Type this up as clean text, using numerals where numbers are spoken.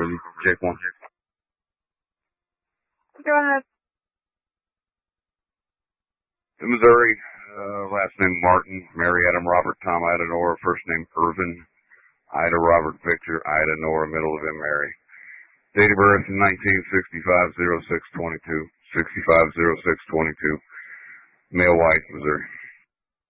with you. Jake one. Go ahead. Missouri, last name Martin, Mary Adam Robert Tom Ida Nora, first name Irvin, Ida Robert Victor, Ida Nora, middle of M Mary. Date of birth in 1965, 0622, 65, 0622. Male, white, Missouri.